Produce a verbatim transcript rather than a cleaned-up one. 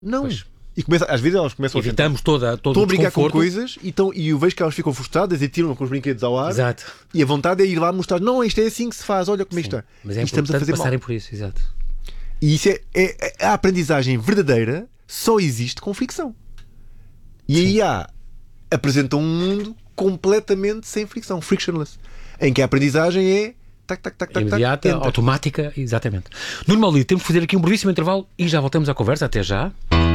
Não. Pois. E começa, às vezes elas começam Evitamos toda, todo estão o a brincar com desconforto. coisas e, estão, e eu vejo que elas ficam frustradas e tiram com os brinquedos ao ar. Exato. E a vontade é ir lá mostrar, não, isto é assim que se faz, olha como Sim. isto está. Mas é E estamos a importante fazer passarem mal. por isso, exato. E isso é, é, é a aprendizagem verdadeira só existe com fricção. E Sim. aí há, apresentam um mundo completamente sem fricção, frictionless, em que a aprendizagem é tac, tac, tac, tac, Imediata, tac, enter. automática, exatamente. Nuno Maurício, temos que fazer aqui um brevíssimo intervalo e já voltamos à conversa. Até já.